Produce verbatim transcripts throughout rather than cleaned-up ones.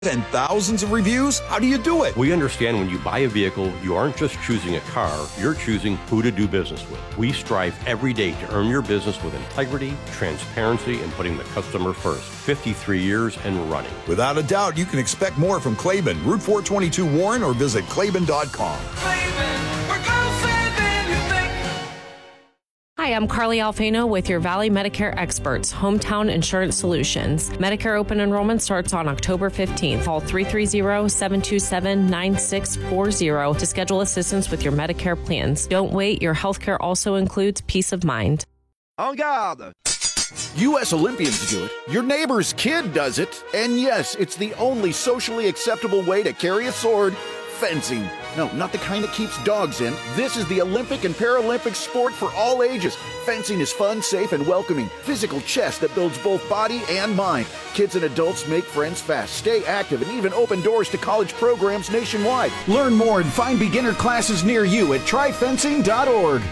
And thousands of reviews? How do you do it? We understand when you buy a vehicle, you aren't just choosing a car, you're choosing who to do business with. We strive every day to earn your business with integrity, transparency, and putting the customer first. fifty-three years and running. Without a doubt, you can expect more from Claiborne, Route four twenty-two Warren, or visit Claiborne dot com. Claiborne, we're closer than you think. Hi, I'm Carly Alfano with your Valley Medicare experts, Hometown Insurance Solutions. Medicare open enrollment starts on October fifteenth. Call three three zero, seven two seven, nine six four zero to schedule assistance with your Medicare plans. Don't wait. Your healthcare also includes peace of mind. En garde! U S Olympians do it. Your neighbor's kid does it. And yes, it's the only socially acceptable way to carry a sword. Fencing. No, not the kind that keeps dogs in. This is the Olympic and Paralympic sport for all ages. Fencing is fun, safe, and welcoming. Physical chess that builds both body and mind. Kids and adults make friends fast, stay active, and even open doors to college programs nationwide. Learn more and find beginner classes near you at try fencing dot org.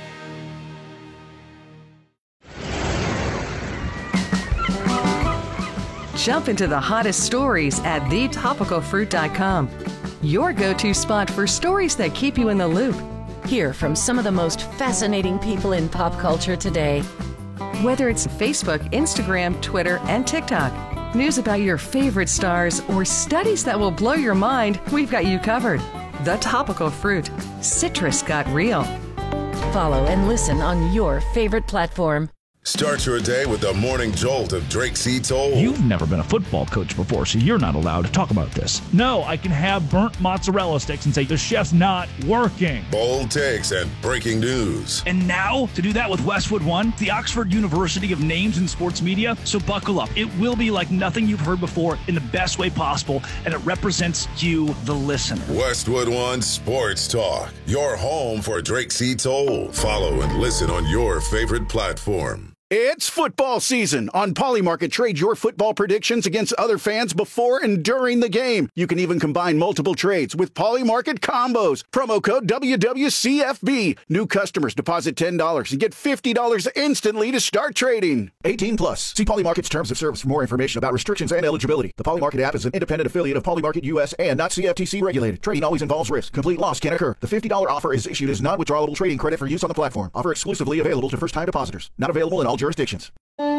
Jump into the hottest stories at the topical fruit dot com. Your go-to spot for stories that keep you in the loop. Hear from some of the most fascinating people in pop culture today. Whether it's Facebook, Instagram, Twitter, and TikTok, news about your favorite stars, or studies that will blow your mind, we've got you covered. The Topical Fruit. Citrus got real. Follow and listen on your favorite platform. Start your day with the morning jolt of Drake C. Toll. You've never been a football coach before, so you're not allowed to talk about this. No, I can have burnt mozzarella sticks and say the chef's not working. Bold takes and breaking news. And now, to do that with Westwood One, the Oxford University of names in sports media. So buckle up. It will be like nothing you've heard before in the best way possible, and it represents you, the listener. Westwood One Sports Talk, your home for Drake C. Toll. Follow and listen on your favorite platform. It's football season. On Polymarket, trade your football predictions against other fans before and during the game. You can even combine multiple trades with Polymarket combos. Promo code W W C F B. New customers deposit ten dollars and get fifty dollars instantly to start trading. eighteen plus. See Polymarket's terms of service for more information about restrictions and eligibility. The Polymarket app is an independent affiliate of Polymarket U S and not C F T C regulated. Trading always involves risk. Complete loss can occur. The fifty dollars offer is issued as non-withdrawable trading credit for use on the platform. Offer exclusively available to first-time depositors. Not available in all jurisdictions.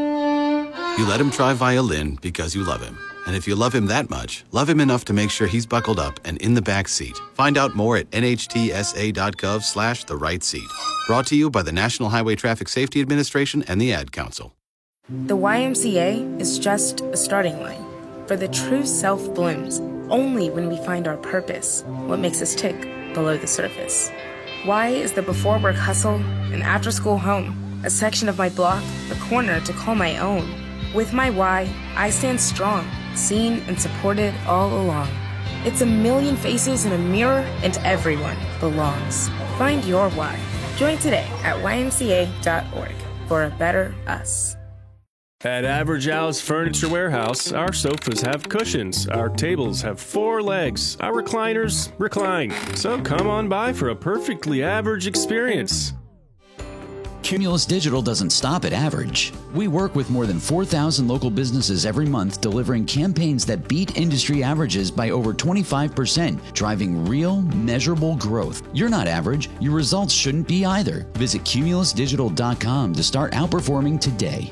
You let him try violin because you love him. And if you love him that much, love him enough to make sure he's buckled up and in the back seat. Find out more at N H T S A dot gov slash the right seat. Brought to you by the National Highway Traffic Safety Administration and the Ad Council. The Y M C A is just a starting line. For the true self blooms only when we find our purpose, what makes us tick below the surface. Y is the before work hustle and after school home. A section of my block, a corner to call my own. With my Y, I stand strong, seen and supported all along. It's a million faces in a mirror, and everyone belongs. Find your Y. Join today at Y M C A dot org for a better us. At Average Al's Furniture Warehouse, our sofas have cushions, our tables have four legs, our recliners recline. So come on by for a perfectly average experience. Cumulus Digital doesn't stop at average. We work with more than four thousand local businesses every month, delivering campaigns that beat industry averages by over twenty-five percent, driving real, measurable growth. You're not average. Your results shouldn't be either. Visit Cumulus Digital dot com to start outperforming today.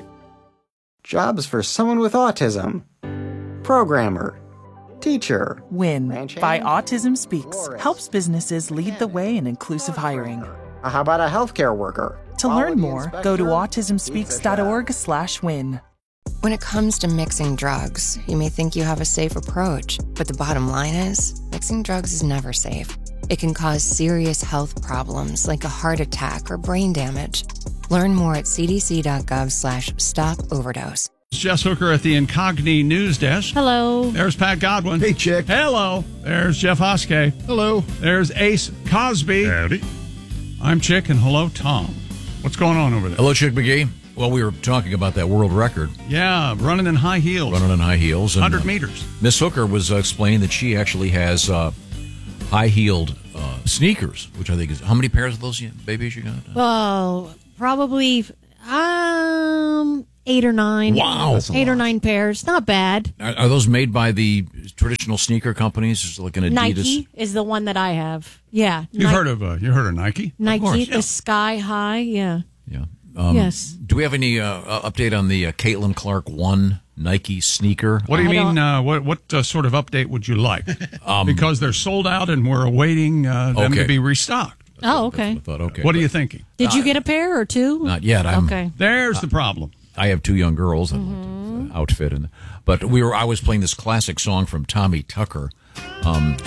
Jobs for someone with autism. Programmer. Teacher. WIN by Autism Speaks helps businesses lead the way in inclusive hiring. How about a healthcare worker? To learn more, go to autism speaks dot org slash win. When it comes to mixing drugs, you may think you have a safe approach, but the bottom line is, mixing drugs is never safe. It can cause serious health problems like a heart attack or brain damage. Learn more at c d c dot gov slash stop overdose. It's Jess Hooker at the Incogni News Desk. Hello. There's Pat Godwin. Hey, Chick. Hello. There's Jeff Hoskey. Hello. There's Ace Cosby. Howdy. I'm Chick, and hello, Tom. What's going on over there? Hello, Chick McGee. Well, we were talking about that world record. Yeah, running in high heels. Running in high heels. one hundred and, uh, meters. Miss Hooker was uh, explaining that she actually has uh, high-heeled uh, sneakers, which I think is... How many pairs of those you, babies you got? Well, probably um eight or nine. Wow. That's a Eight or lot. nine pairs. Not bad. Are, are those made by the traditional sneaker companies, just like an Adidas? Nike is the one that I have. Yeah. You've Ni- heard of uh, you heard of Nike? Nike, Of the course. Sky High. Yeah. Yeah. Um, Yes. Do we have any uh, uh, update on the uh, Caitlin Clark one Nike sneaker? What do you mean? Uh, what what uh, sort of update would you like? Um, because they're sold out and we're awaiting uh, them Okay. to be restocked. Oh, okay. I thought, okay. What are but you thinking? Did you get a pair or two? Not yet. I'm, Okay. There's the problem. I have two young girls. I'd like to uh, outfit, and but we were. I was playing this classic song from Tommy Tucker. Um,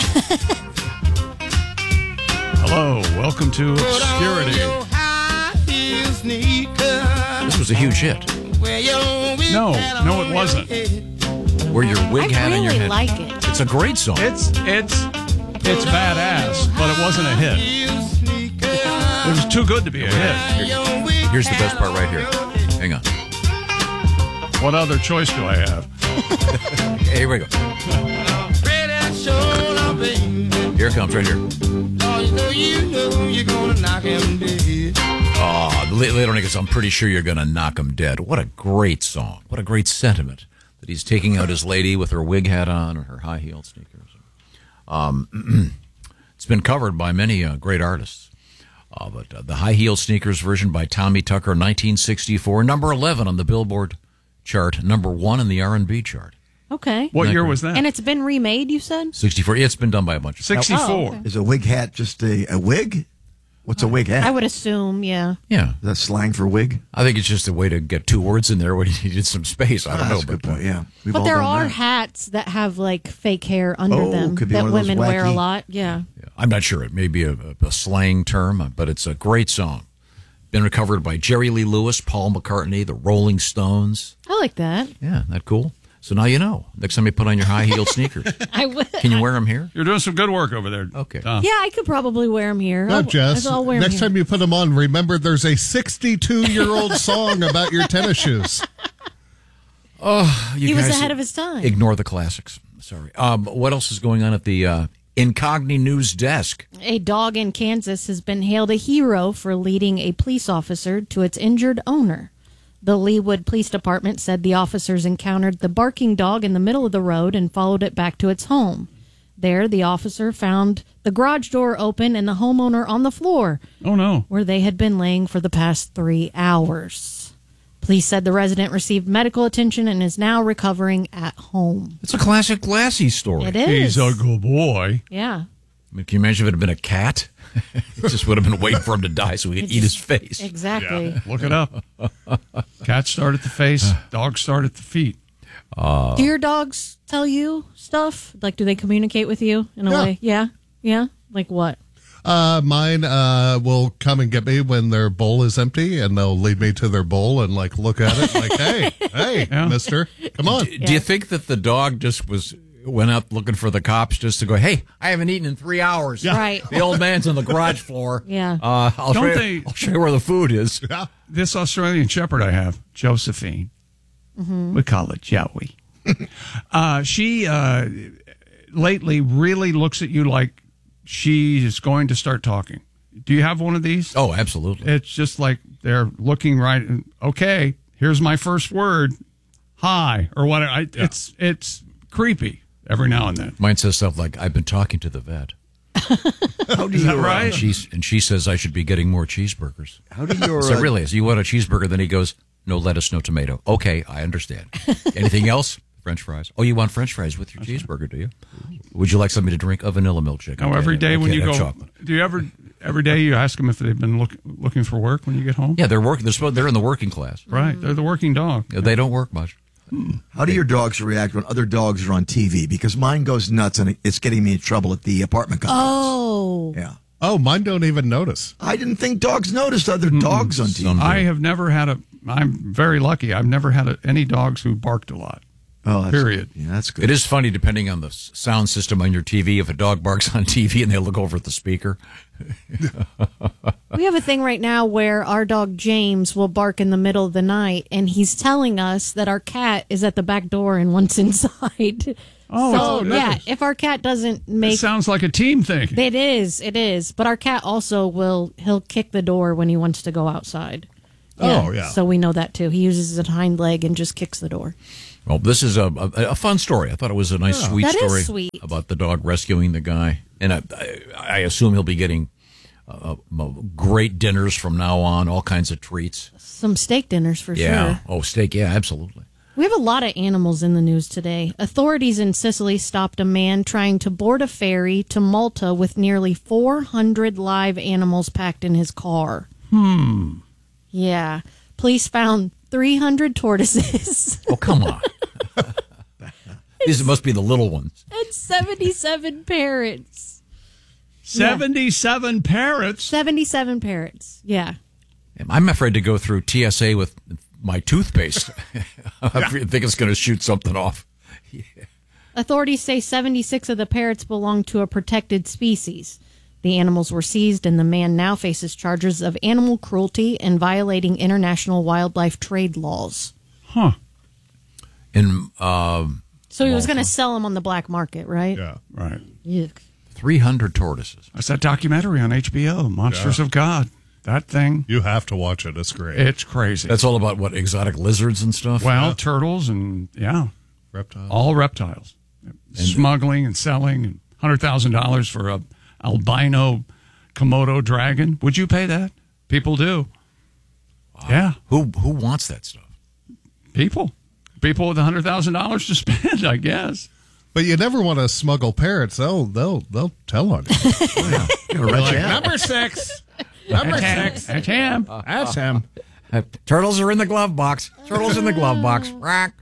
Hello, welcome to Obscurity. this was a huge hit. No, no, it wasn't. Where your wig I hat on your really head. like it. It's a great song. It's it's it's badass, but it wasn't a hit. It was too good to be a hit. Here's the best part right here. Hang on. What other choice do I have? Okay, here we go. Here it comes right here. Oh, later on he goes, I'm pretty sure you're going to knock him dead. What a great song. What a great sentiment that he's taking out his lady with her wig hat on or her high-heeled sneakers. Um, it's been covered by many uh, great artists. Uh, but uh, the high-heeled sneakers version by Tommy Tucker, nineteen sixty-four, number eleven on the Billboard chart, number one in the R and B chart. Okay. What year was that? And it's been remade, you said? sixty-four. Yeah, it's been done by a bunch of sixty-four. Oh, okay. Is a wig hat just a, a wig? What's a wig hat? I would assume, yeah. Yeah. Is that slang for wig? I think it's just a way to get two words in there when you needed some space. I don't Ah, know. that's a good but, point, yeah. We've But all there done are that. hats that have like fake hair under Oh, them could be that one of those women wear a wacky- lot. Yeah. I'm not sure. It may be a, a slang term, but it's a great song. Been recovered by Jerry Lee Lewis, Paul McCartney, the Rolling Stones. I like that. Yeah, isn't that cool? So now you know. Next time you put on your high-heeled sneakers. I would. Can you wear them here? You're doing some good work over there. Okay. Tom. Yeah, I could probably wear them here. No, I'll, Jess. I'll wear 'em Next here. time you put them on, remember there's a sixty-two-year-old song about your tennis shoes. Oh, you He was guys ahead of his time. Ignore the classics. Sorry. Um, what else is going on at the uh, Incogni News desk? A dog in Kansas has been hailed a hero for leading a police officer to its injured owner. The Leawood Police Department said the officers encountered the barking dog in the middle of the road and followed it back to its home. There, the officer found the garage door open and the homeowner on the floor. Oh, no. Where they had been laying for the past three hours. Police said the resident received medical attention and is now recovering at home. It's a classic Lassie story. It is. He's a good boy. Yeah. I mean, can you imagine if it had been a cat? It just would have been waiting for him to die so he could It eat just- his face. Exactly. Yeah, look it up. Cats start at the face, dogs start at the feet. Uh, Do your dogs tell you stuff? Like, do they communicate with you in a Yeah. way? Yeah. Yeah. Like what? Uh, mine uh, will come and get me when their bowl is empty, and they'll lead me to their bowl and like look at it like, hey, hey, Yeah. mister, come on. Do, do you think that the dog just was went out looking for the cops just to go, hey, I haven't eaten in three hours. Yeah. Right. The old man's on the garage floor. Yeah. Uh, I'll, Don't show you, they- I'll show you where the food is. Yeah. This Australian Shepherd I have, Josephine, we call it Joey. uh, she uh, lately really looks at you like she is going to start talking. Do you have one of these? Oh, absolutely. It's just like they're looking right. Okay, here's my first word, hi, or what. I, It's it's creepy every now and then. Mine says stuff like, I've been talking to the vet. How do Is that you, uh, right? And, she's, and she says I should be getting more cheeseburgers. How do your So uh, really, is you want a cheeseburger? Then he goes, no lettuce, no tomato. Okay, I understand. Anything else? French fries. Oh, you want French fries with your cheeseburger, do you? Would you like something to drink? A vanilla milkshake. Now Okay, every day I when can't you have go, chocolate. do you ever every day you ask them if they've been look, looking for work when you get home? Yeah, they're working. They're supposed, they're in the working class. Right, they're the working dog. Yeah, they don't work much. How do your dogs react when other dogs are on T V? Because mine goes nuts and it's getting me in trouble at the apartment complex. Oh. Yeah. Oh, mine don't even notice. I didn't think dogs noticed other dogs on T V. Some- I have never had a. I'm very lucky. I've never had a, any dogs who barked a lot. Oh, that's Period. Good. Yeah, that's good. It is funny, depending on the s- sound system on your T V, if a dog barks on T V and they look over at the speaker. We have a thing right now where our dog James will bark in the middle of the night, and he's telling us that our cat is at the back door and wants inside. Oh, so, oh, yeah, nice. if our cat doesn't It make sounds like a team thing. it is, it is. But our cat also will he'll kick the door when he wants to go outside. Oh, yeah. So we know that too. He uses his hind leg and just kicks the door. Well, this is a, a, a fun story. I thought it was a nice, Yeah. sweet That is story sweet. about the dog rescuing the guy. And I, I, I assume he'll be getting uh, uh, great dinners from now on, all kinds of treats. Some steak dinners for yeah. sure. Oh, steak. Yeah, absolutely. We have a lot of animals in the news today. Authorities in Sicily stopped a man trying to board a ferry to Malta with nearly four hundred live animals packed in his car. Hmm. Yeah. Police found three hundred tortoises. Oh, come on. These must be the little ones. And seventy-seven parrots. seventy-seven parrots? seventy-seven parrots. Yeah. I'm afraid to go through T S A with my toothpaste. I think it's going to shoot something off. Authorities say seventy-six of the parrots belong to a protected species. The animals were seized, and the man now faces charges of animal cruelty and violating international wildlife trade laws. Huh. In um, So he was going to sell them on the black market, right? Yeah, right. Yuck. three hundred tortoises. That's that documentary on H B O, Monsters Yeah. of God. That thing. You have to watch it. It's great. It's crazy. That's all about, what, exotic lizards and stuff? Well, Yeah. turtles and, yeah. Reptiles. All reptiles. Smuggling and selling and one hundred thousand dollars for a albino Komodo dragon. Would you pay that? People do. Yeah. Who who wants that stuff? People. People with one hundred thousand dollars to spend, I guess. But you never want to smuggle parrots. They'll they'll they'll tell on you. Oh, yeah. Like, Yeah. number six. Number That's him. six. That's him. That's him. Turtles are in the glove box. Turtles in the glove box. Rack.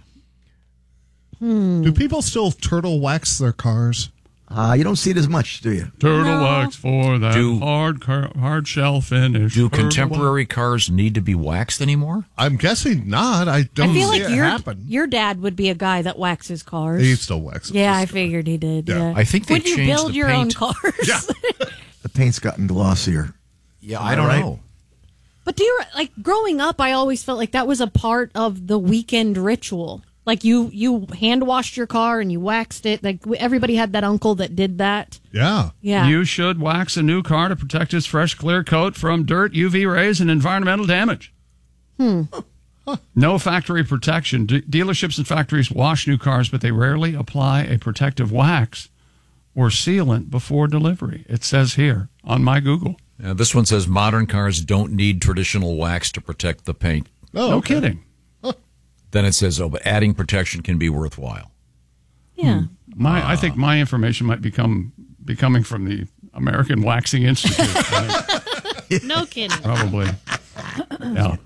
Do people still turtle wax their cars? Uh, you don't see it as much, do you? Turtle No. wax for that Do- hard car- hard shell finish. Do Turtle contemporary cars need to be waxed anymore? I'm guessing not. I don't I feel see like it your happen. your dad would be a guy that waxes cars. He still waxes. yeah, I his car. figured he did. Yeah. Yeah, I think they Would you changed build the your own paint. cars? Yeah. The paint's gotten glossier. Yeah, Am I I don't right? know. But do you like growing up? I always felt like that was a part of the weekend ritual. Like you, you hand washed your car and you waxed it. Like everybody had that uncle that did that. Yeah. Yeah. You should wax a new car to protect its fresh, clear coat from dirt, U V rays, and environmental damage. Hmm. No factory protection. D- dealerships and factories wash new cars, but they rarely apply a protective wax or sealant before delivery. It says here on my Google. Yeah, this one says modern cars don't need traditional wax to protect the paint. Oh, no okay. kidding. Then it says, oh, but adding protection can be worthwhile. Yeah. My, I think my information might become be coming from the American Waxing Institute. right? No kidding. Probably. Yeah.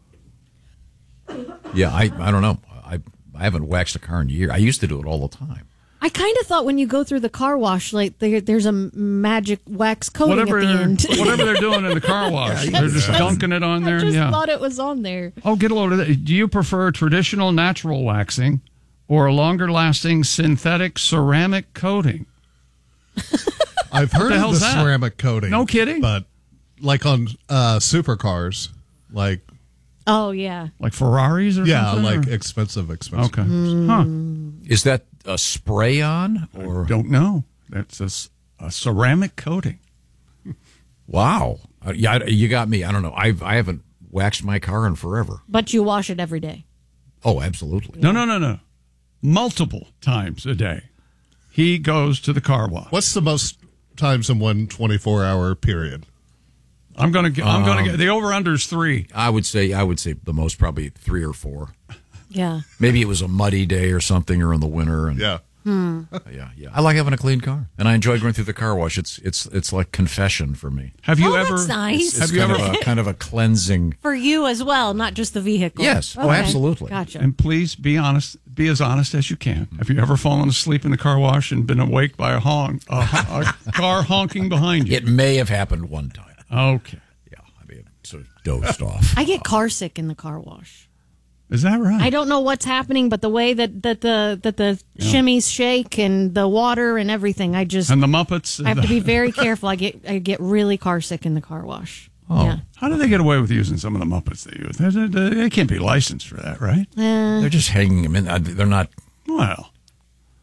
Yeah, I, I don't know. I I haven't waxed a car in a year. I used to do it all the time. I kind of thought when you go through the car wash, like there, there's a magic wax coating Whatever, at the end. whatever they're doing in the car wash, they're just dunking it on there. I just yeah. thought it was on there. Oh, get a load of that. Do you prefer traditional natural waxing or a longer lasting synthetic ceramic coating? I've heard the of hell's the that? ceramic coating. No kidding. But like on uh, supercars, like Oh yeah. Like Ferraris or yeah, something? like or? expensive, expensive. Okay. Hmm. Huh. Is that a spray on? Or Don't know. That's a, s- a ceramic coating. Wow. Uh, yeah, I- you got me. I don't know. I've, I haven't waxed my car in forever. But you wash it every day. Oh, absolutely. No, no, no, no. Multiple times a day. He goes to the car wash. What's the most times in one twenty-four hour period? I'm gonna get. I'm gonna Um, get the over under is three. I would say I would say the most probably three or four. Yeah. Maybe it was a muddy day or something, or in the winter. And Yeah. Hmm. yeah, yeah. I like having a clean car, and I enjoy going through the car wash. It's it's it's like confession for me. Have you Oh, ever? that's nice. It's Have you kind ever? of a, kind of a cleansing? For you as well, not just the vehicle. Yes. Oh, Okay. absolutely. Gotcha. And please be honest. Be as honest as you can. Have you ever fallen asleep in the car wash and been awake by a honk, a, a car honking behind you? It may have happened one time. Okay. Yeah, I mean, sort of dozed off. I get car sick in the car wash. Is that right? I don't know what's happening, but the way that, that the that the Yeah. shimmies shake and the water and everything, I just And the Muppets. I have to be very careful. I get I get really car sick in the car wash. Oh, Yeah. how do they get away with using some of the Muppets they use? They, they, they can't be licensed for that, right? Uh, They're just hanging them in. uh, They're not. Well,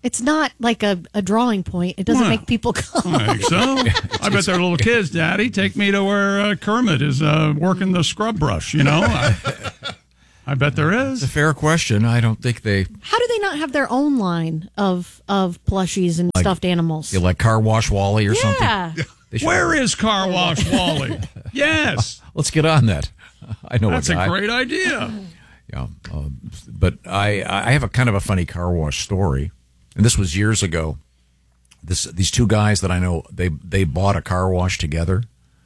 It's not like a, a drawing point. It doesn't Well, make people come. I think so. I bet they're little kids. Daddy, take me to where uh, Kermit is uh, working the scrub brush. You know, I, I bet there is. It's a fair question. I don't think they. How do they not have their own line of of plushies and Like- stuffed animals? You like Car Wash Wally or something? Yeah. They should- Where is Car Wash Wally? Yes. Let's get on that. I know That's a a guy. great idea. Yeah, um, but I I have a kind of a funny car wash story, and this was years ago. This these two guys that I know they they bought a car wash together,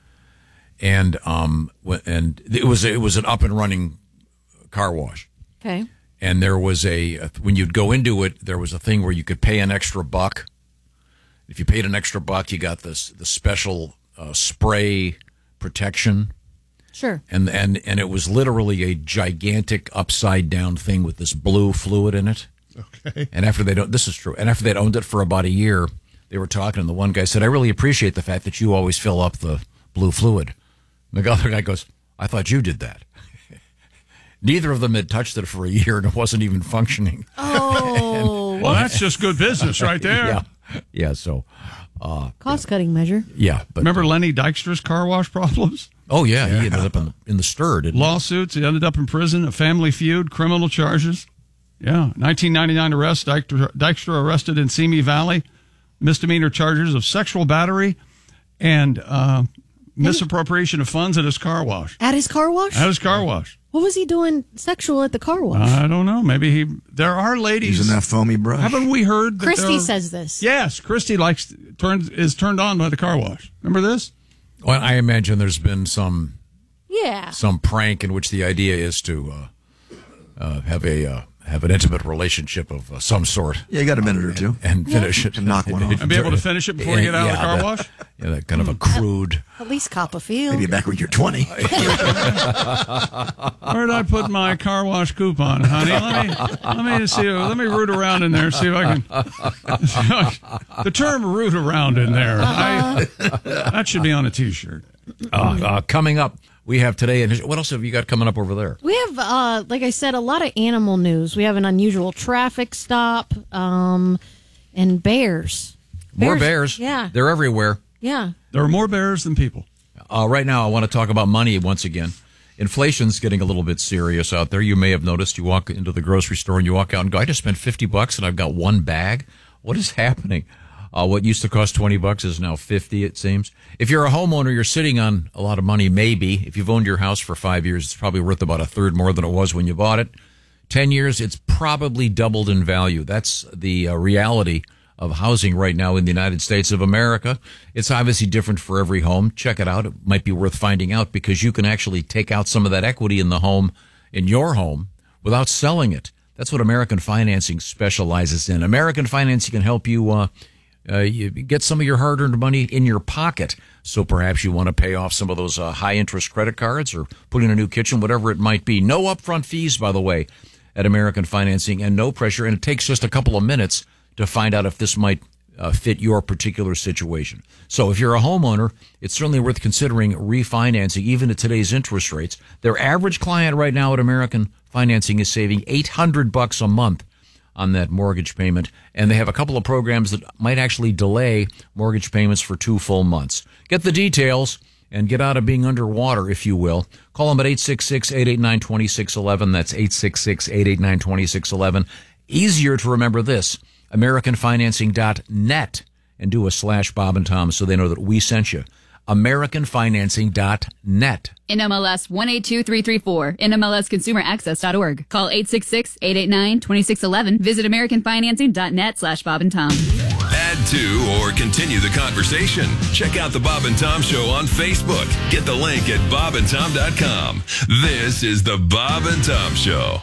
and um wh- and it was it was an up and running car wash, Okay. and there was a when you'd go into it, there was a thing where you could pay an extra buck. If you paid an extra buck, you got this the special uh, spray protection. Sure. And and and it was literally a gigantic upside down thing with this blue fluid in it. Okay. And after they don't, this is true. And after they'd owned it for about a year, they were talking, and the one guy said, "I really appreciate the fact that you always fill up the blue fluid." And the other guy goes, "I thought you did that." Neither of them had touched it for a year, and it wasn't even functioning. Oh. Well, that's just good business right there. Yeah, yeah. So, uh, Cost cutting measure. yeah. But Remember Lenny Dykstra's car wash problems? oh yeah, he ended up in the, in the stir. Didn't he? Lawsuits. He ended up in prison, a family feud, criminal charges. Yeah. nineteen ninety-nine arrest. Dykstra, Dykstra arrested in Simi Valley. Misdemeanor charges of sexual battery and uh, misappropriation of funds at his car wash. At his car wash? At his car wash. What was he doing sexual at the car wash? I don't know. Maybe he. There are ladies. Using that foamy brush. Haven't we heard that Christy there are- says this. Yes, Christy likes turns is turned on by the car wash. Remember this? Well, I imagine there's been some Yeah. some prank in which the idea is to uh, uh, have a uh, have an intimate relationship of uh, some sort. Yeah, you got a minute or two. And finish it. To knock one off. And be able to finish it before you get out of the car that- wash? Yeah, that kind of a crude. At least cop a field. Maybe back when you're twenty. Where did I put my car wash coupon, honey? Let me let me see. Let me root around in there. See if I can. The term "root around" in there. I, that should be on a T-shirt. Uh, uh, coming up, we have today. And what else have you got coming up over there? We have, uh, like I said, a lot of animal news. We have an unusual traffic stop um, and bears. More bears. Yeah. They're everywhere. Yeah. There are more bears than people. Uh, right now, I want to talk about money once again. Inflation's getting a little bit serious out there. You may have noticed. You walk into the grocery store and you walk out and go, "I just spent fifty bucks and I've got one bag." What is happening? Uh, what used to cost twenty bucks is now fifty, it seems. If you're a homeowner, you're sitting on a lot of money, maybe. If you've owned your house for five years, it's probably worth about a third more than it was when you bought it. Ten years, it's probably doubled in value. That's the uh, reality of housing right now in the United States of America. It's obviously different for every home. Check it out. It might be worth finding out because you can actually take out some of that equity in the home, in your home, without selling it. That's what American Financing specializes in. American Financing can help you uh, uh, you get some of your hard-earned money in your pocket. So perhaps you want to pay off some of those uh, high-interest credit cards or put in a new kitchen, whatever it might be. No upfront fees, by the way, at American Financing, and no pressure. And it takes just a couple of minutes to find out if this might uh, fit your particular situation. So if you're a homeowner, it's certainly worth considering refinancing, even at today's interest rates. Their average client right now at American Financing is saving eight hundred bucks a month on that mortgage payment, and they have a couple of programs that might actually delay mortgage payments for two full months. Get the details and get out of being underwater, if you will. Call them at eight six six, eight eight nine, two six one one. That's eight six six, eight eight nine, two six one one. Easier to remember this, American Financing dot net, and do a slash Bob and Tom so they know that we sent you. American Financing dot net. N M L S one eight two three three four, N M L S consumer access dot org. Call eight six six, eight eight nine, two six one one. Visit American Financing dot net slash Bob and Tom. Add to or continue the conversation. Check out the Bob and Tom Show on Facebook. Get the link at bob and tom dot com. This is the Bob and Tom Show.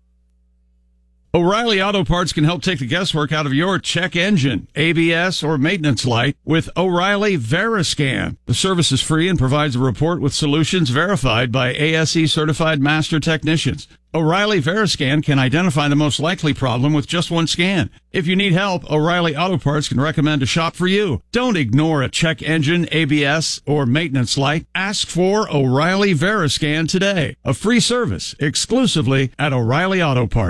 O'Reilly Auto Parts can help take the guesswork out of your check engine, A B S, or maintenance light with O'Reilly Veriscan. The service is free and provides a report with solutions verified by A S E certified master technicians. O'Reilly Veriscan can identify the most likely problem with just one scan. If you need help, O'Reilly Auto Parts can recommend a shop for you. Don't ignore a check engine, A B S, or maintenance light. Ask for O'Reilly Veriscan today. A free service exclusively at O'Reilly Auto Parts.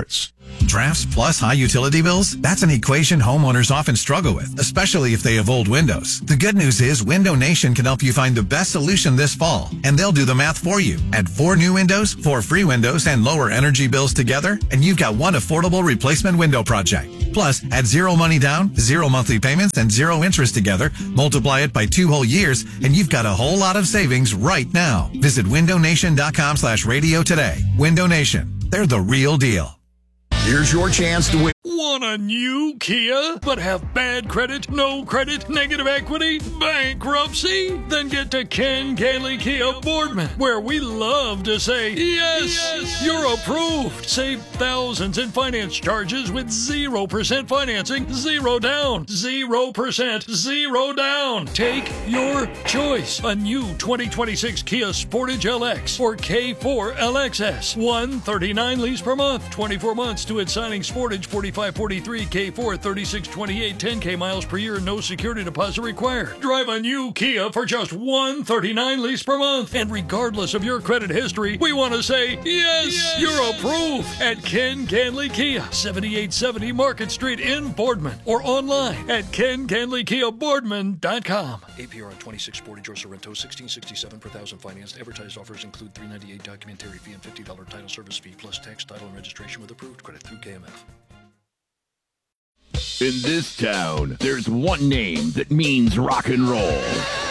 Drafts plus high utility bills? That's an equation homeowners often struggle with, especially if they have old windows. The good news is Window Nation can help you find the best solution this fall, and they'll do the math for you. Add four new windows, four free windows, and lower energy bills together, and you've got one affordable replacement window project. Plus, add zero money down, zero monthly payments, and zero interest together, multiply it by two whole years, and you've got a whole lot of savings right now. Visit window nation dot com slash radio today. Window Nation. They're the real deal. Here's your chance to win. Want a new Kia, but have bad credit, no credit, negative equity, bankruptcy? Then get to Ken Ganley Kia Boardman, where we love to say, yes, yes, you're approved. Save thousands in finance charges with zero percent financing, zero down, zero percent, zero down. Take your choice. A new twenty twenty-six Kia Sportage L X or K four L X S. one thirty-nine lease per month, twenty-four months to its signing. Sportage forty-five forty-three, K four thirty-six twenty-eight, ten K miles per year, no security deposit required. Drive a new Kia for just one thirty-nine lease per month. And regardless of your credit history, we want to say, yes, yes, you're approved at Ken Ganley Kia, seventy-eight seventy Market Street in Boardman, or online at ken ganley kia boardman dot com. A P R on twenty-six Sportage or Sorrento, sixteen sixty-seven per thousand financed. Advertised offers include three ninety-eight documentary fee and fifty dollars title service fee plus tax, title, and registration with approved credit through K M F. In this town, there's one name that means rock and roll.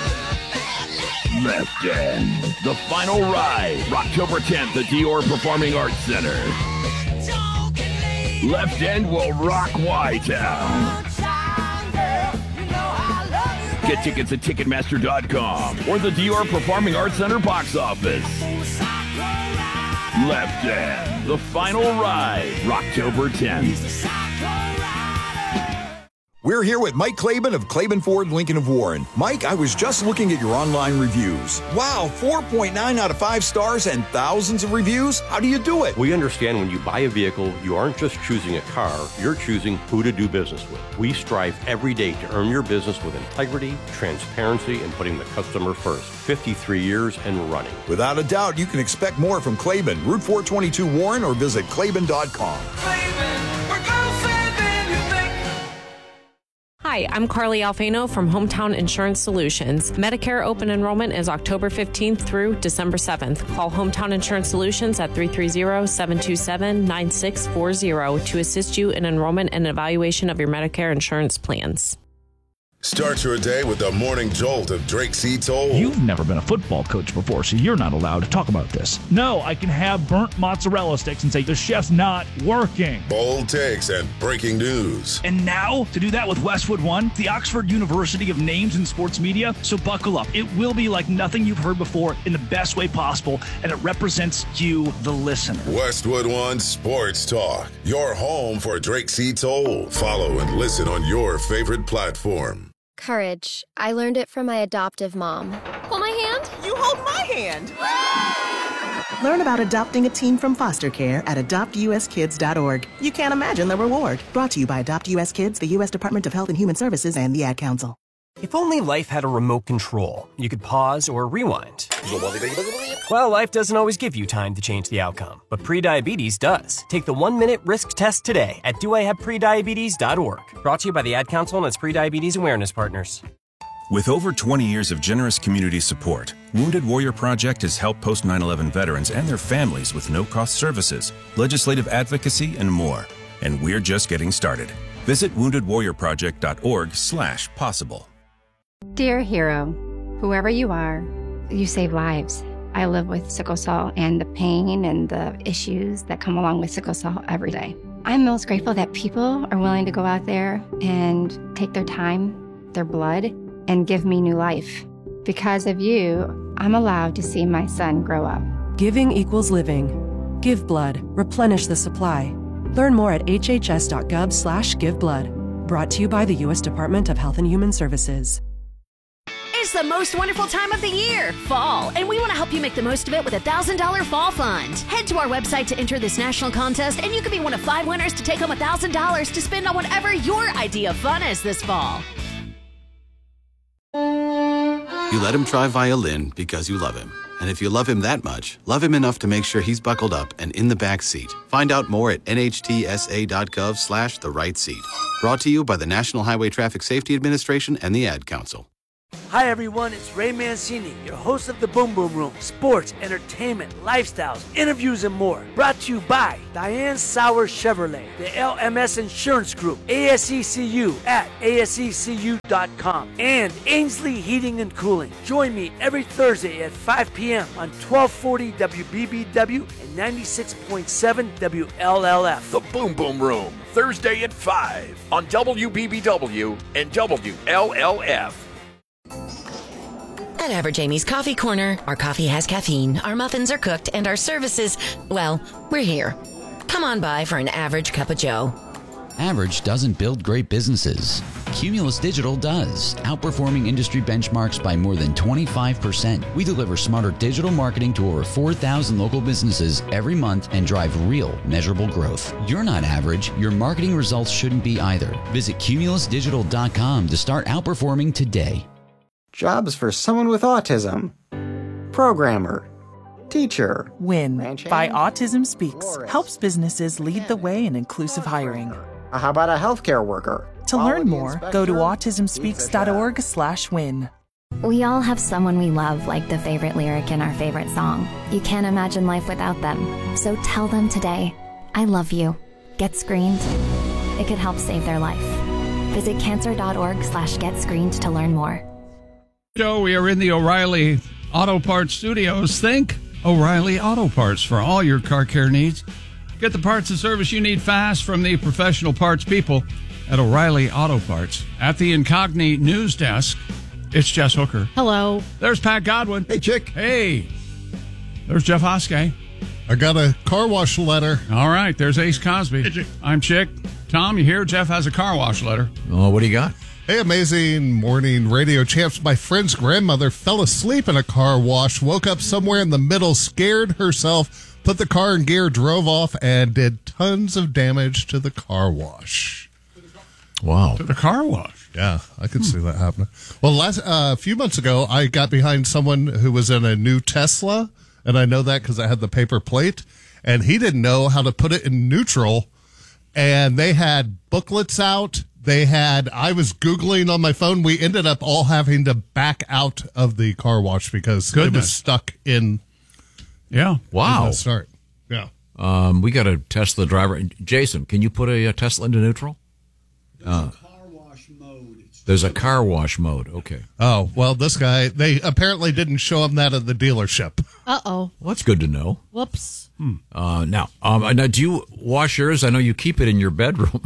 Left End, the final ride, October tenth at Dior Performing Arts Center. Left End will rock Y-Town. Get tickets at Ticketmaster dot com or the Dior Performing Arts Center box office. Left End, the final ride, October tenth. We're here with Mike Claiborne of Claiborne Ford Lincoln of Warren. Mike, I was just looking at your online reviews. Wow, four point nine out of five stars and thousands of reviews? How do you do it? We understand when you buy a vehicle, you aren't just choosing a car, you're choosing who to do business with. We strive every day to earn your business with integrity, transparency, and putting the customer first. fifty-three years and running. Without a doubt, you can expect more from Claiborne, Route four twenty-two Warren, or visit Claiborne dot com. Hi, I'm Carly Alfano from Hometown Insurance Solutions. Medicare open enrollment is October fifteenth through December seventh. Call Hometown Insurance Solutions at three three zero, seven two seven, nine six four zero to assist you in enrollment and evaluation of your Medicare insurance plans. Start your day with the morning jolt of Drake C. Toll. You've never been a football coach before, so you're not allowed to talk about this. No, I can have burnt mozzarella sticks and say the chef's not working. Bold takes and breaking news. And now, to do that with Westwood One, the Oxford University of Names in Sports Media, so buckle up. It will be like nothing you've heard before in the best way possible, and it represents you, the listener. Westwood One Sports Talk, your home for Drake C. Toll. Follow and listen on your favorite platform. Courage. I learned it from my adoptive mom. Hold my hand. You hold my hand. Learn about adopting a teen from foster care at adopt u s kids dot org. You can't imagine the reward. Brought to you by Adopt U S Kids, the U S Department of Health and Human Services, and the Ad Council. If only life had a remote control, you could pause or rewind. Well, life doesn't always give you time to change the outcome, but prediabetes does. Take the one-minute risk test today at do I have prediabetes dot org. Brought to you by the Ad Council and its prediabetes awareness partners. With over twenty years of generous community support, Wounded Warrior Project has helped post nine eleven veterans and their families with no-cost services, legislative advocacy, and more. And we're just getting started. Visit wounded warrior project dot org slash possible. Dear hero, whoever you are, you save lives. I live with sickle cell and the pain and the issues that come along with sickle cell every day. I'm most grateful that people are willing to go out there and take their time, their blood, and give me new life. Because of you, I'm allowed to see my son grow up. Giving equals living. Give blood. Replenish the supply. Learn more at h h s dot gov slash give blood. Brought to you by the U S Department of Health and Human Services. It's the most wonderful time of the year, fall, and we want to help you make the most of it with a one thousand dollars Fall Fund. Head to our website to enter this national contest, and you could be one of five winners to take home one thousand dollars to spend on whatever your idea of fun is this fall. You let him try violin because you love him. And if you love him that much, love him enough to make sure he's buckled up and in the back seat. Find out more at nhtsa.gov slash the right seat. Brought to you by the National Highway Traffic Safety Administration and the Ad Council. Hi everyone, it's Ray Mancini, your host of the Boom Boom Room. Sports, entertainment, lifestyles, interviews, and more. Brought to you by Diane Sauer Chevrolet, the L M S Insurance Group, A S E C U at A S E C U dot com, and Ainsley Heating and Cooling. Join me every Thursday at five p.m. on twelve forty W B B W and ninety-six point seven W L L F. The Boom Boom Room, Thursday at five on W B B W and W L L F. At Average Amy's Coffee Corner, our coffee has caffeine, our muffins are cooked, and our services, well, we're here. Come on by for an average cup of joe. Average doesn't build great businesses. Cumulus Digital does, outperforming industry benchmarks by more than twenty-five percent. We deliver smarter digital marketing to over four thousand local businesses every month and drive real, measurable growth. You're not average. Your marketing results shouldn't be either. Visit cumulus digital dot com to start outperforming today. Jobs for someone with autism. Programmer. Teacher. WIN by Autism Speaks helps businesses lead the way in inclusive hiring. How about a healthcare worker? To learn more, go to autism speaks dot org slash win. We all have someone we love, like the favorite lyric in our favorite song. You can't imagine life without them. So tell them today, I love you. Get screened. It could help save their life. Visit cancer dot org slash get screened to learn more. So we are in the O'Reilly Auto Parts Studios. Think O'Reilly Auto Parts for all your car care needs. Get the parts and service you need fast from the professional parts people at O'Reilly Auto Parts. At the Incogni News Desk, it's Jess Hooker. Hello. There's Pat Godwin. Hey, Chick. Hey. There's Jeff Hoskey. I got a car wash letter. All right. There's Ace Cosby. Hey, Chick. I'm Chick. Tom, you hear? Jeff has a car wash letter. Oh, what do you got? Hey, amazing morning radio champs. My friend's grandmother fell asleep in a car wash, woke up somewhere in the middle, scared herself, put the car in gear, drove off, and did tons of damage to the car wash. Wow. To the car wash? Yeah, I could hmm. see that happening. Well, last uh, a few months ago, I got behind someone who was in a new Tesla, and I know that because I had the paper plate, and he didn't know how to put it in neutral, and they had booklets out. They had, I was Googling on my phone. We ended up all having to back out of the car wash because Goodness. it was stuck in. Yeah. Wow. In start. Yeah. Um, we got a Tesla driver. Jason, can you put a, a Tesla into neutral? There's uh, a car wash mode. There's a car wash mode. Okay. Oh, well, this guy, they apparently didn't show him that at the dealership. Uh-oh. Well, that's good to know. Whoops. Hmm. Uh, now, um, now, do you wash yours? I know you keep it in your bedroom.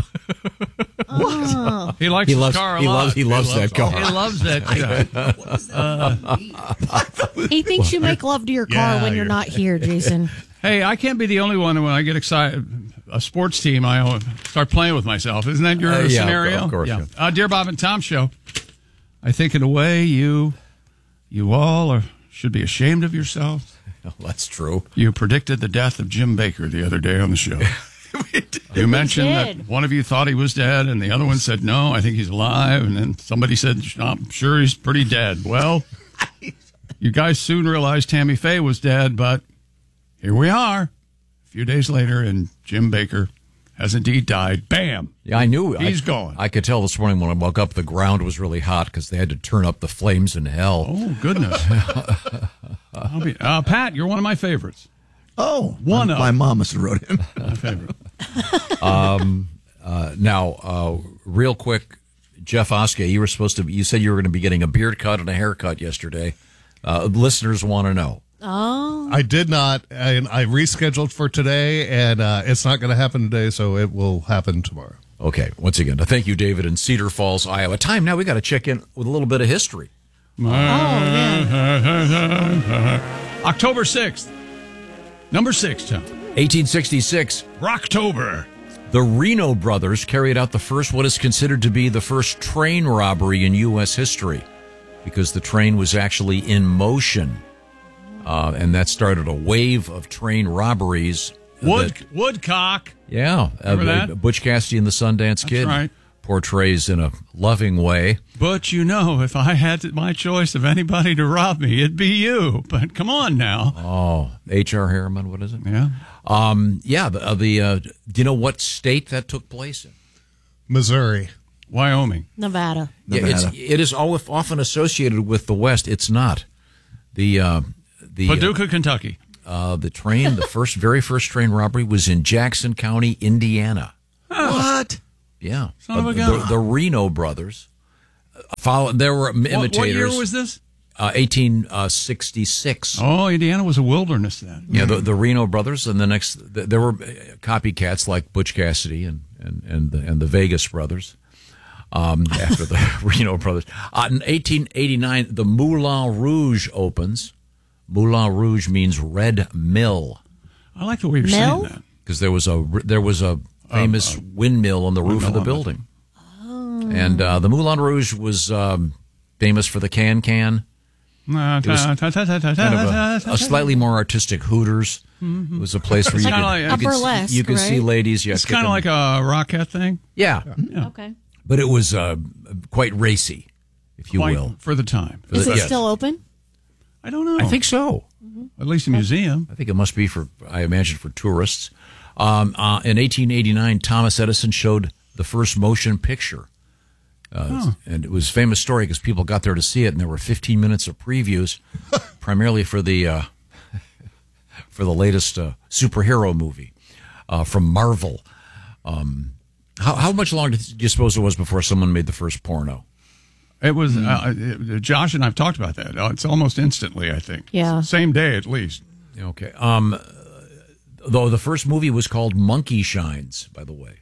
What? He likes he his loves, car a he lot. Loves, he loves he that car. He loves that car. uh, he thinks you make love to your car yeah, when you're, you're not here, Jason. Hey, I can't be the only one when I get excited. A sports team, I start playing with myself. Isn't that your uh, yeah, scenario? Of course. Yeah. Yeah. Uh, Dear Bob and Tom Show, I think in a way you, you all are, should be ashamed of yourselves. Oh, that's true. You predicted the death of Jim Baker the other day on the show. You mentioned that one of you thought he was dead, and the other one said, no, I think he's alive. And then somebody said, I'm sure he's pretty dead. Well, you guys soon realized Tammy Faye was dead, but here we are a few days later, and Jim Baker has indeed died. Bam. Yeah, I knew. He's I, gone. I could tell this morning when I woke up, the ground was really hot because they had to turn up the flames in hell. Oh, goodness. I'll be, uh, Pat, you're one of my favorites. Oh, one my, of my mom must have wrote him. My favorite. um, uh, now, uh, real quick, Jeff Oskey, you were supposed to. You said you were going to be getting a beard cut and a haircut yesterday. Uh, listeners want to know. Oh, I did not, and I rescheduled for today, and uh, it's not going to happen today, so it will happen tomorrow. Okay. Once again, thank you, David, in Cedar Falls, Iowa. Time now. We got to check in with a little bit of history. Oh, yeah. October sixth. Number six, Tom. eighteen sixty-six. Rocktober. The Reno brothers carried out the first, what is considered to be the first train robbery in U S history, because the train was actually in motion. Uh, and that started a wave of train robberies. Wood, that, Woodcock. Yeah. Remember uh, that? Butch Cassidy and the Sundance That's Kid. right. portrays in a loving way. But you know, if I had my choice of anybody to rob me, it'd be you. But come on now. Oh, H R. Harriman, what is it? Yeah. Um, yeah, the, uh, the uh, do you know what state that took place in? Missouri. Wyoming. Nevada. Yeah, it's, it is al- often associated with the West. It's not. The uh, the Paducah, uh, Kentucky. Uh, the train, the first, very first train robbery was in Jackson County, Indiana. What? Yeah, Son of a uh, gun. the, the Reno brothers. Uh, follow, there were imitators. What, what year was this? Uh, eighteen sixty-six. Oh, Indiana was a wilderness then. Yeah, the, the Reno brothers, and the next the, there were copycats like Butch Cassidy and and and the, and the Vegas brothers. Um, after the Reno brothers, uh, in eighteen eighty-nine, the Moulin Rouge opens. Moulin Rouge means red mill. I like the way you're Mill? saying that. Because there was a there was a famous uh, windmill on the roof of the on it. building, and uh, the Moulin Rouge was um, famous for the can can. It was kind of a, a slightly more artistic Hooters. It was a place where It's you could, kinda like- you Upper could, see- West, you could see right? ladies. Yeah, It's kind of like a Rockette thing. yeah, Yeah. Okay. but it was uh, quite racy, if you Quite will. for the time. For Is the- it yes. still open? I don't know. I think so. At least a museum. I think it must be for, I imagine, for tourists. Um, uh, in eighteen eighty-nine, Thomas Edison showed the first motion picture. Uh, Huh. And it was a famous story because people got there to see it, and there were fifteen minutes of previews, primarily for the uh, for the latest uh, superhero movie uh, from Marvel. Um, how, how much longer do you suppose it was before someone made the first porno? It was, uh, it- Josh and I've talked about that. Uh, It's almost instantly, I think. Yeah. Same day at least. Okay. Um, though the first movie was called Monkey Shines, by the way.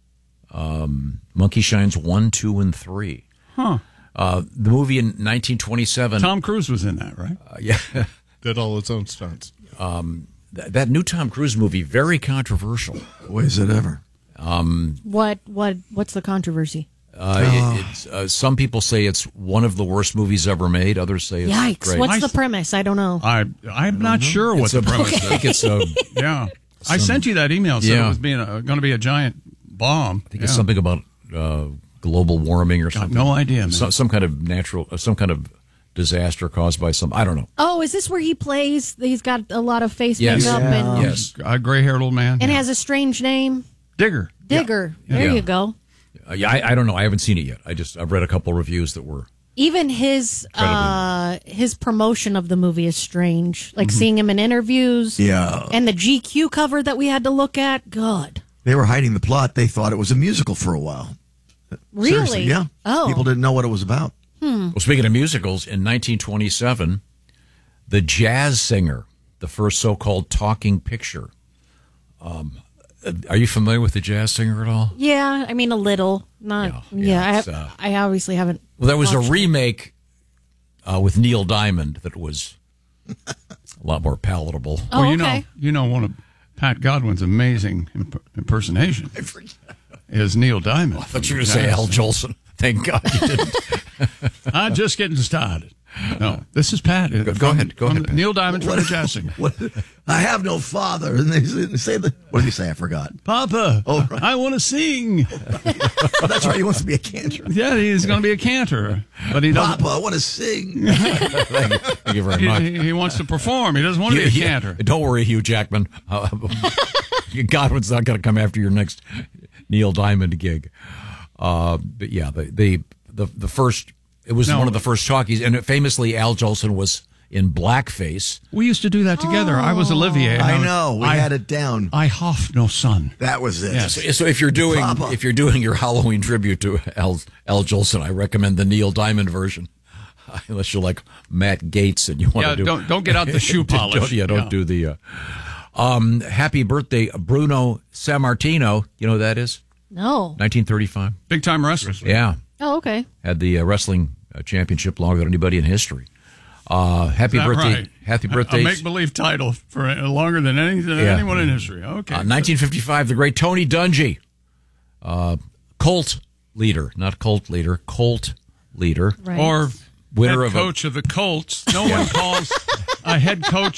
Um, Monkey Shines one, two, and three. Huh. Uh, the movie in nineteen twenty-seven. Tom Cruise was in that, right? Uh, yeah. Did all its own stunts. Um, th- that new Tom Cruise movie, very controversial. Boy, is it ever. Um, What? What? What's the controversy? uh, it, it's, uh, some people say it's one of the worst movies ever made. Others say it's Yikes! great. What's the premise? I don't know. I, I'm not sure what It's the a- premise I is. think it's a, Yeah. I sent you that email. Said Yeah. it was being a, going to be a giant bomb. I think it's something about uh, global warming or Got something. no idea, man. Some, some kind of natural, uh, some kind of disaster caused by some. I don't know. Oh, is this where he plays? He's got a lot of face Yes. makeup and Yes. A gray-haired old man. and has a strange name. Digger. Digger. Yeah. There Yeah. you go. Uh, yeah, I, I don't know. I haven't seen it yet. I just I've read a couple reviews that were. Even his uh, his promotion of the movie is strange. Like Mm-hmm. seeing him in interviews. Yeah. And the G Q cover that we had to look at. God. They were hiding the plot. They thought it was a musical for a while. Really? Seriously, yeah. Oh. People didn't know what it was about. Hmm. Well, speaking of musicals, in nineteen twenty-seven, The Jazz Singer, the first so-called talking picture. Um, are you familiar with The Jazz Singer at all? Yeah, I mean a little. Not. Yeah, it's, I, uh, I obviously haven't. Well, there was a watched it. remake uh, with Neil Diamond that was a lot more palatable. Oh, well, you okay. know, you know, one of Pat Godwin's amazing imp- impersonation is Neil Diamond. I thought you were going to say Al Jolson. Thank God you didn't. I'm just getting started. No, this is Pat. Go, go ahead. Go ahead. Pat. Neil Diamond from the Jazz Singer. What, I have no father. And they, they say the. What did he say? I forgot. Papa, Oh, right. I want to sing. That's right. He wants to be a cantor. Yeah, he's going to be a cantor, but he doesn't. Papa, I want to sing. Thank you, Thank you very He, much. he, he wants to perform. He doesn't want to be a Yeah, cantor. Don't worry, Hugh Jackman. Uh, Godwin's not going to come after your next Neil Diamond gig. Uh, but yeah, the, the the the first it was No. one of the first talkies, and famously Al Jolson was in blackface. We used to do that together. I was Olivier. and I was- know. We I, had it down. I hoff no son. That was it. Yes. So, so if you're doing Papa. if you're doing your Halloween tribute to Al Al Jolson, I recommend the Neil Diamond version. Unless you're like Matt Gaetz and you want Yeah, to do don't- don't get out the shoe Don't- polish. yeah, don't Yeah. do the. Uh, um, happy birthday, Bruno Sammartino. You know who that is? No. nineteen thirty-five. Big time wrestler. Yeah, Oh, okay. had the uh, wrestling uh, championship longer than anybody in history. Uh, happy Is that birthday, right? happy A- birthday, A make believe title for uh, longer than any, than Yeah. anyone in history. Okay. uh, nineteen fifty-five. The great Tony Dungy, uh, Colt leader, not cult leader, Colt leader, Right. Or winner head of a- coach of the Colts. No one calls a head coach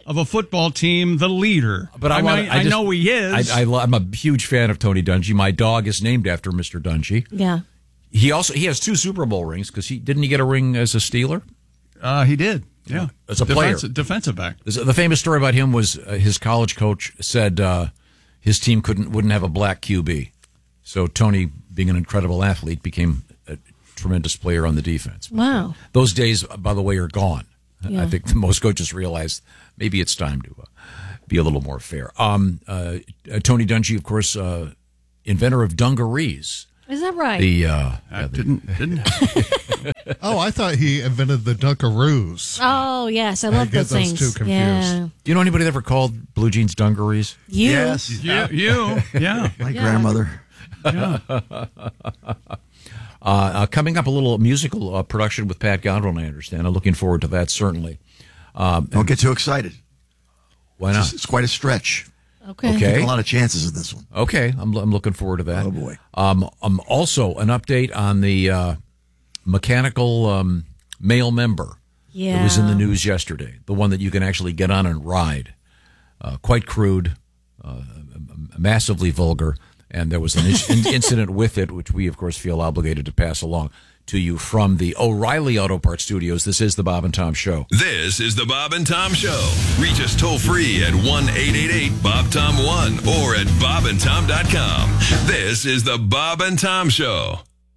of a football team the leader. But I, I, wanna, mean, I, I just, know he is. I, I, lo- I'm a huge fan of Tony Dungy. My dog is named after Mister Dungy. Yeah. He also he has two Super Bowl rings because he didn't he get a ring as a Steeler? Uh, he did. Yeah, as a player, defensive, defensive back. The famous story about him was uh, his college coach said uh, his team couldn't wouldn't have a black Q B, so Tony, being an incredible athlete, became a tremendous player on the defense. Wow. Those days, by the way, are gone. Yeah. I think most coaches realize maybe it's time to uh, be a little more fair. Um, uh, uh, Tony Dungy, of course, uh, inventor of dungarees. Is that right? The uh, I didn't didn't. Oh, I thought he invented the Dunkaroos. Oh, yes. I love I get those those things. two confused. Yeah. Do you know anybody that ever called blue jeans dungarees? You. Yes. You, you, yeah. My Yeah. grandmother. Yeah. Uh, uh, coming up, a little musical uh, production with Pat Godwin, I understand. I'm looking forward to that, certainly. Um, Don't get too excited. Why not? It's, it's quite a stretch. Okay. Okay. Taking a lot of chances in this one. Okay, I'm, I'm looking forward to that. Oh, boy. Um, um, also, an update on the uh, mechanical um, male member Yeah. that was in the news yesterday, the one that you can actually get on and ride. Uh, quite crude, uh, massively vulgar, and there was an in- incident with it, which we, of course, feel obligated to pass along to you from the O'Reilly Auto Parts Studios. This is the Bob and Tom Show. This is the Bob and Tom Show. Reach us toll free at one eight eight eight Bob Tom one or at bob and tom dot com. This is the Bob and Tom Show.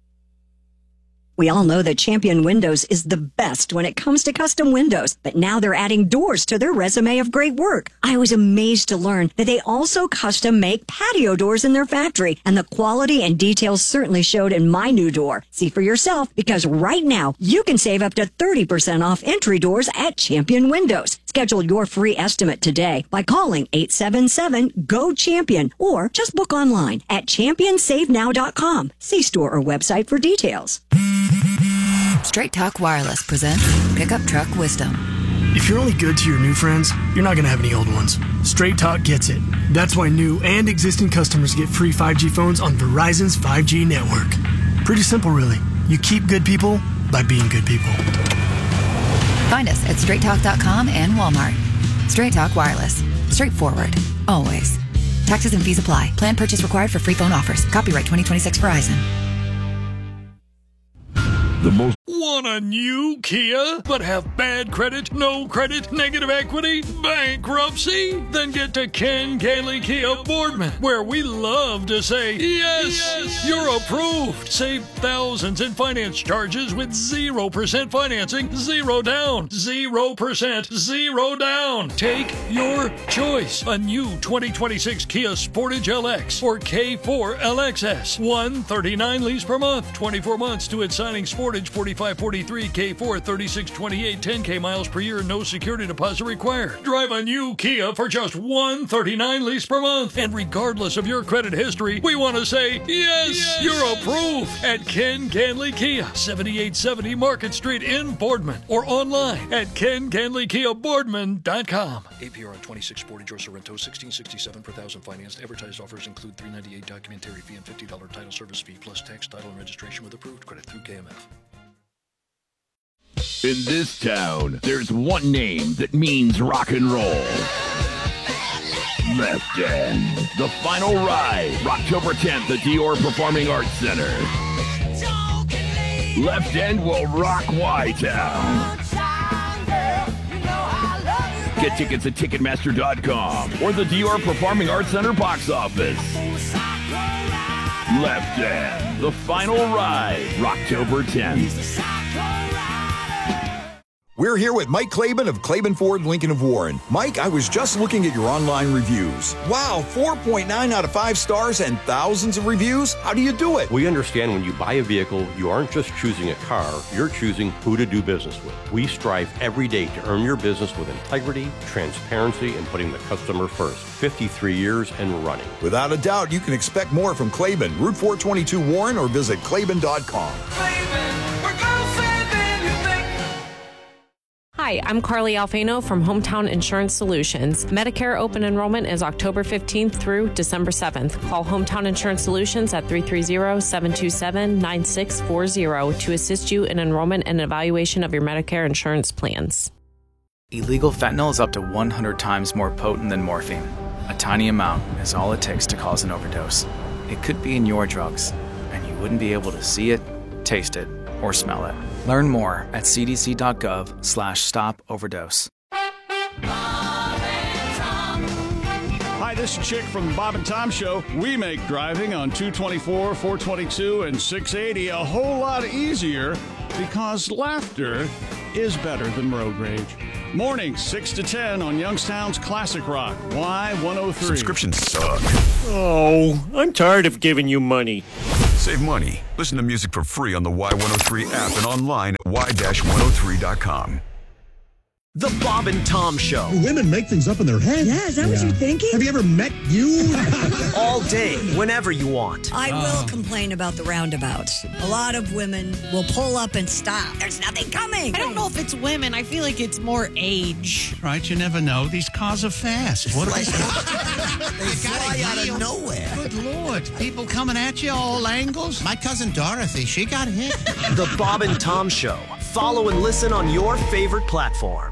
We all know that Champion Windows is the best when it comes to custom windows, but now they're adding doors to their resume of great work. I was amazed to learn that they also custom make patio doors in their factory, and the quality and details certainly showed in my new door. See for yourself, because right now you can save up to thirty percent off entry doors at Champion Windows. Schedule your free estimate today by calling eight seven seven, G O, CHAMPION or just book online at champion save now dot com. See store or website for details. Straight Talk Wireless presents Pickup Truck Wisdom. If you're only good to your new friends, you're not going to have any old ones. Straight Talk gets it. That's why new and existing customers get free five G phones on Verizon's five G network. Pretty simple, really. You keep good people by being good people. Find us at straight talk dot com and Walmart. Straight Talk Wireless. Straightforward. Always. Taxes and fees apply. Plan purchase required for free phone offers. Copyright twenty twenty-six Verizon. The most want a new Kia but have bad credit, no credit, negative equity, bankruptcy? Then get to Ken Gailey Kia Boardman, where we love to say yes, yes, you're approved. Save thousands in finance charges with zero percent financing, zero down, zero percent, zero down. Take your choice. A new twenty twenty-six Kia Sportage L X or K four L X S. one thirty-nine lease per month, twenty-four months to its signing. Sportage forty-five forty-three, K four thirty-six twenty-eight, ten K miles per year, no security deposit required. Drive a new Kia for just one thirty-nine lease per month. And regardless of your credit history, we want to say yes, yes, you're approved at Ken Ganley Kia, seventy-eight seventy Market Street in Boardman, or online at ken ganley kia boardman dot com. A P R on twenty-six Sportage or Sorrento, sixteen sixty-seven per thousand financed. Advertised offers include three ninety-eight documentary fee and fifty dollars title service fee plus tax, title, and registration with approved credit through K M F. In this town, there's one name that means rock and roll. Left End. The final ride, October tenth at Dior Performing Arts Center. Left End will rock Y-Town. Get tickets at Ticketmaster dot com or the Dior Performing Arts Center box office. Left End, the final ride, October tenth. We're here with Mike Claiborne of Claiborne Ford Lincoln of Warren. Mike, I was just looking at your online reviews. Wow, four point nine out of five stars and thousands of reviews? How do you do it? We understand when you buy a vehicle, you aren't just choosing a car, you're choosing who to do business with. We strive every day to earn your business with integrity, transparency, and putting the customer first. fifty-three years and running. Without a doubt, you can expect more from Claiborne, Route four twenty-two Warren, or visit Claiborne dot com. Hi, I'm Carly Alfano from Hometown Insurance Solutions. Medicare open enrollment is October fifteenth through December seventh. Call Hometown Insurance Solutions at three three zero, seven two seven, nine six four zero to assist you in enrollment and evaluation of your Medicare insurance plans. Illegal fentanyl is up to one hundred times more potent than morphine. A tiny amount is all it takes to cause an overdose. It could be in your drugs, and you wouldn't be able to see it, taste it, or smell it. Learn more at cdc.gov slash stop overdose. Hi, this is Chick from the Bob and Tom Show. We make driving on two twenty-four, four twenty-two, and six eighty a whole lot easier because laughter is better than road rage. Mornings, six to ten on Youngstown's Classic Rock, Y one oh three. Subscriptions suck. Oh, I'm tired of giving you money. Save money. Listen to music for free on the Y one oh three app and online at y one oh three dot com. The Bob and Tom Show. Women make things up in their head. Yeah, is that what you're thinking? Have you ever met you? All day, whenever you want. I will complain about the roundabouts. A lot of women will pull up and stop. There's nothing coming. I don't know if it's women. I feel like it's more age. Right, you never know. These cars are fast. What are They fly out of nowhere. Good Lord. People coming at you all angles. My cousin Dorothy, she got hit. The Bob and Tom Show. Follow and listen on your favorite platform.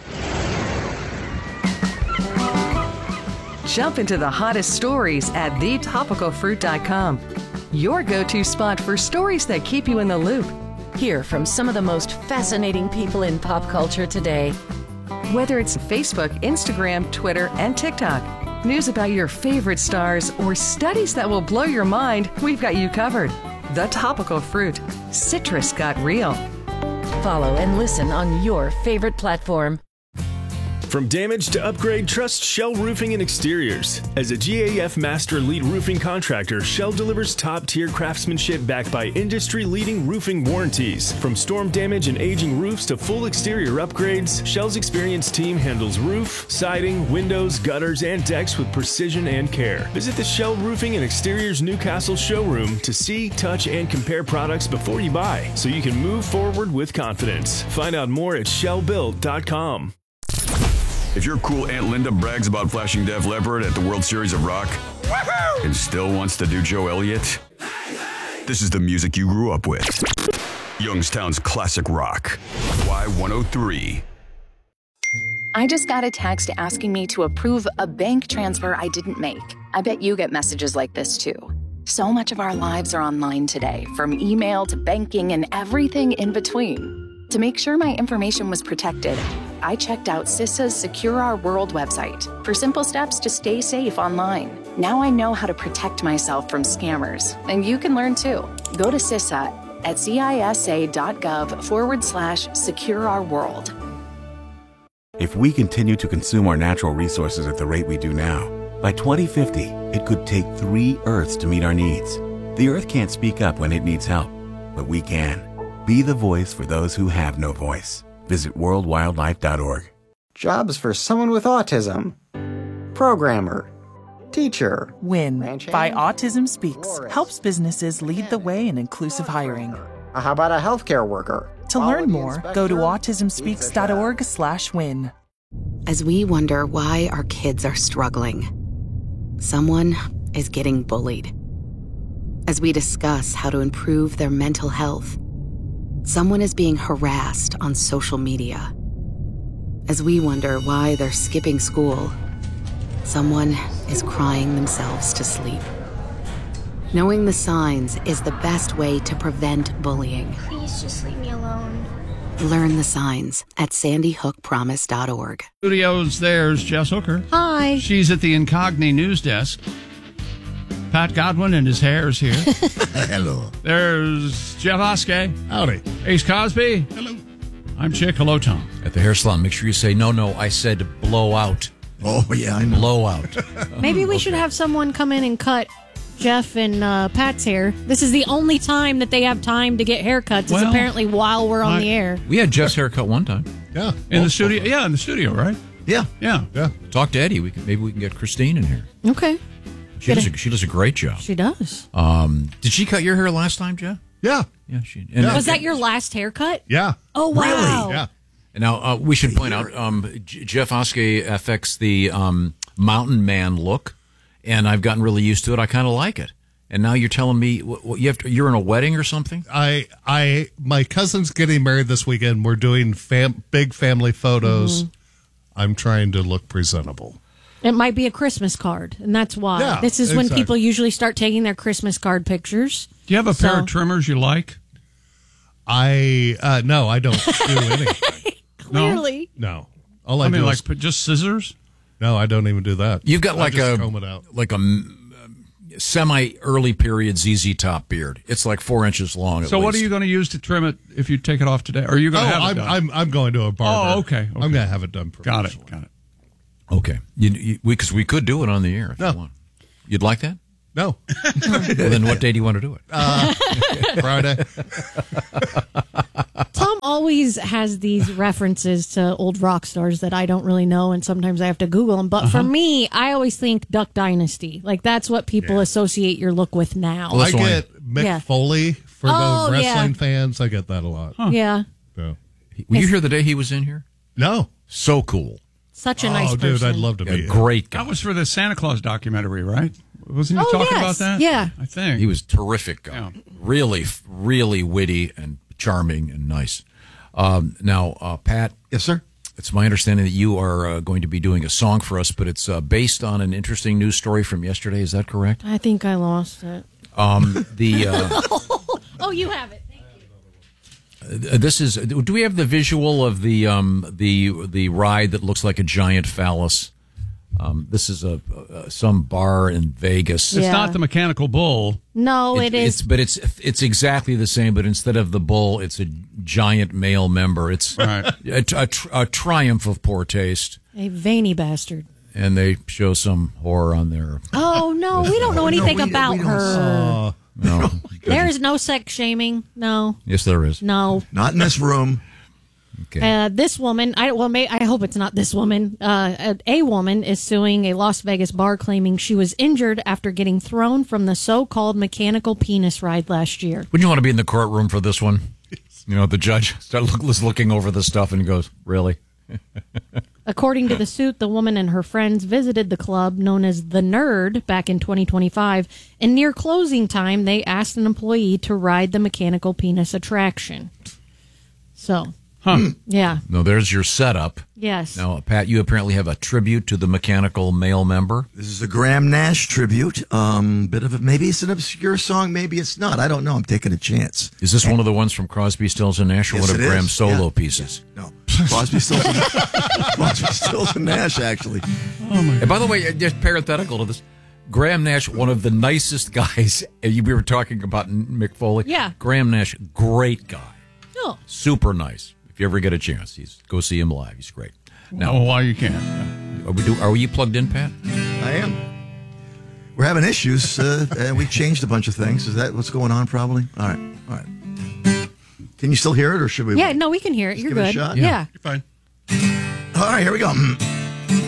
Jump into the hottest stories at the topical fruit dot com. Your go-to spot for stories that keep you in the loop. Hear from some of the most fascinating people in pop culture today. Whether it's Facebook, Instagram, Twitter, and TikTok, news about your favorite stars, or studies that will blow your mind, we've got you covered. The Topical Fruit. Citrus got real. Follow and listen on your favorite platform. From damage to upgrade, trust Shell Roofing and Exteriors. As a G A F Master Lead Roofing Contractor, Shell delivers top-tier craftsmanship backed by industry-leading roofing warranties. From storm damage and aging roofs to full exterior upgrades, Shell's experienced team handles roof, siding, windows, gutters, and decks with precision and care. Visit the Shell Roofing and Exteriors Newcastle showroom to see, touch, and compare products before you buy, so you can move forward with confidence. Find out more at shell built dot com. If your cool Aunt Linda brags about flashing Def Leppard at the World Series of Rock and still wants to do Joe Elliott, this is the music you grew up with. Youngstown's Classic Rock, Y one oh three. I just got a text asking me to approve a bank transfer I didn't make. I bet you get messages like this too. So much of our lives are online today, from email to banking and everything in between. To make sure my information was protected, I checked out CISA's Secure Our World website for simple steps to stay safe online. Now I know how to protect myself from scammers, and you can learn too. Go to CISA at cisa.gov forward slash secure our world. If we continue to consume our natural resources at the rate we do now, by twenty fifty, it could take three Earths to meet our needs. The Earth can't speak up when it needs help, but we can. Be the voice for those who have no voice. Visit world wildlife dot org. Jobs for someone with autism. Programmer. Teacher. WIN by Autism Speaks helps businesses lead the way in inclusive hiring. How about a healthcare worker? To learn more, go to autism speaks dot org slash win. As we wonder why our kids are struggling, someone is getting bullied. As we discuss how to improve their mental health, someone is being harassed on social media. As we wonder why they're skipping school, someone is crying themselves to sleep. Knowing the signs is the best way to prevent bullying. Please just leave me alone. Learn the signs at sandy hook promise dot org. Studios, there's Jess Hooker. Hi. She's at the Incogni news desk. Pat Godwin and his hair is here. Hello. There's Jeff Oskey. Howdy. Ace Cosby. Hello. I'm Chick. Hello, Tom. At the hair salon, make sure you say, no, no, I said blow out. Oh, yeah, I know. Blow out. Maybe we should have someone come in and cut Jeff and uh, Pat's hair. This is the only time that they have time to get haircuts, Well, is apparently while we're on I- the air. We had Jeff's haircut one time. Yeah. In the studio. Yeah, in the studio, right? Yeah. Yeah. Yeah. Talk to Eddie. We can, maybe we can get Christine in here. Okay. She does, a, she does a great job. She does. Um, did she cut your hair last time, Jeff? Yeah. Yeah, she. And Was that your last haircut? Yeah. Oh, wow. Yeah. And now uh, we should point out um, J- Jeff Oskey affects the um, mountain man look, and I've gotten really used to it. I kind of like it. And now you're telling me what, what, you have to, you're in a wedding or something? I, I, my cousin's getting married this weekend. We're doing fam- big family photos. Mm-hmm. I'm trying to look presentable. It might be a Christmas card, and that's why. Yeah, this is when exactly. people usually start taking their Christmas card pictures. Do you have a So- pair of trimmers you like? I uh, no, I don't do anything. Clearly. No, all I, I mean, do like is, put just scissors? No, I don't even do that. You've got I like just a comb it out. like a um, semi early period Z Z Top beard. It's like four inches long. At So what are least. you going to use to trim it if you take it off today? Or are you Oh, going to have it I'm, done? I'm I'm going to a barber. Oh, okay, okay. I'm going to have it done. Got it. Got it. Okay, you, you, we because we could do it on the air if No. you want. You'd like that? No. Well, then what day do you want to do it? Uh, Friday. Tom always has these references to old rock stars that I don't really know, and sometimes I have to Google them. But for me, I always think Duck Dynasty. Like, that's what people associate your look with now. I get Mick Yeah. Foley for Oh, the wrestling yeah. fans. I get that a lot. Yeah. So. Were you here the day he was in here? No. So cool. Such a nice Oh, dude, person. I'd love to Yeah, be here. great guy. That was for the Santa Claus documentary, right? Wasn't he Oh, talking yes. about that? Yeah. I think. He was terrific guy. Yeah. Really, really witty and charming and nice. Um, now, uh, Pat. Yes, sir. It's my understanding that you are uh, going to be doing a song for us, but it's uh, based on an interesting news story from yesterday. Is that correct? I think I lost it. Um, the uh, Oh, you have it. Thank you. uh, this is. Do we have the visual of the um, the the ride that looks like a giant phallus? Um, this is a, a some bar in Vegas. It's Yeah. not the mechanical bull. No, It- it is. It's, but it's it's exactly the same. But instead of the bull, it's a giant male member. It's Right. a, a, a triumph of poor taste. a veiny bastard. And they show some horror on there. Oh, no, we don't know anything we- about we don't- her. No, There is no sex shaming. No. yes, there is. No. Not in this room. Okay. Uh, this woman, I well, may, I hope it's not this woman. Uh, a, a woman is suing a Las Vegas bar, claiming she was injured after getting thrown from the so-called mechanical penis ride last year. Wouldn't you want to be in the courtroom for this one? You know, the judge start look, was looking over the stuff and goes, "Really?" According to the suit, the woman and her friends visited the club known as The Nerd back in twenty twenty-five, and near closing time, they asked an employee to ride the mechanical penis attraction. So, Huh. yeah, No, there's your setup. yes. Now, Pat, you apparently have a tribute to the mechanical male member. This is a Graham Nash tribute. Um, bit of a, maybe it's an obscure song, maybe it's not. I don't know. I'm taking a chance. Is this one of the ones from Crosby, Stills, and Nash, or Yes, one of it is. Graham's solo Yeah. pieces? No, Crosby, Stills, and, Crosby, Stills, and Nash. Actually, And by the way, just parenthetical to this, Graham Nash, one of the nicest guys. We were talking about Mick Foley. Yeah. Graham Nash, great guy, Oh, super nice. If you ever get a chance, he's go see him live. He's great. Now, oh, why you can't? Are we do? Are you plugged in, Pat? I am. We're having issues, uh, and we changed a bunch of things. Is that what's going on? Probably. All right. All right. Can you still hear it, or should we? yeah, no, we can hear it. You're give it a good. shot? Yeah. You're fine. All right. Here we go.